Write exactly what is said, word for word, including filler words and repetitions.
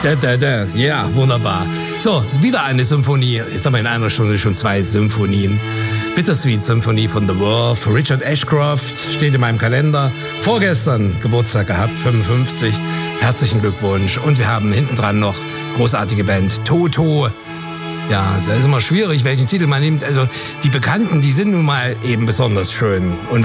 Da, da, da. Ja, wunderbar. So, wieder eine Symphonie. Jetzt haben wir in einer Stunde schon zwei Symphonien. Bittersweet-Symphonie von The Wall. Für Richard Ashcroft steht in meinem Kalender. Vorgestern Geburtstag gehabt, fünfundfünfzig. Herzlichen Glückwunsch. Und wir haben hinten dran noch großartige Band Toto. Ja, da ist immer schwierig, welchen Titel man nimmt. Also die Bekannten, die sind nun mal eben besonders schön. Und